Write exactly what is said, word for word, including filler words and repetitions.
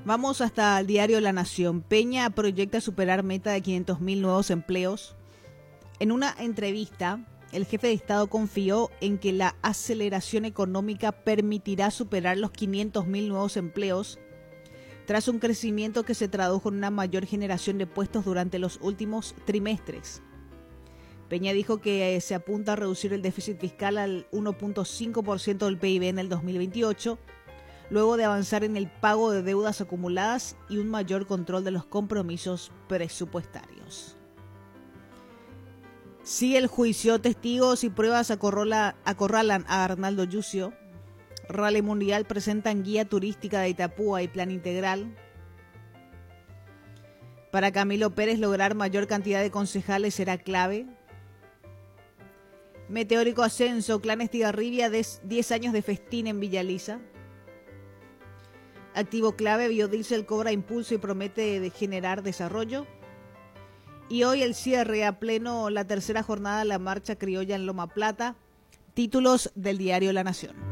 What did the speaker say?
Vamos hasta el diario La Nación. Peña proyecta superar meta de quinientos mil nuevos empleos. En una entrevista, el jefe de Estado confió en que la aceleración económica permitirá superar los quinientos mil nuevos empleos, tras un crecimiento que se tradujo en una mayor generación de puestos durante los últimos trimestres. Peña dijo que se apunta a reducir el déficit fiscal al uno punto cinco por ciento del P I B en el dos mil veintiocho, luego de avanzar en el pago de deudas acumuladas y un mayor control de los compromisos presupuestarios. Sigue el juicio, testigos y pruebas acorrala, acorralan a Arnaldo Yucio. Rally Mundial presentan guía turística de Itapúa y plan integral. Para Camilo Pérez lograr mayor cantidad de concejales será clave. Meteórico ascenso, Clan Estigarribia, diez años de festín en Villaliza. Activo clave, biodiesel cobra impulso y promete generar desarrollo. Y hoy el cierre a pleno, la tercera jornada de la marcha criolla en Loma Plata. Títulos del diario La Nación.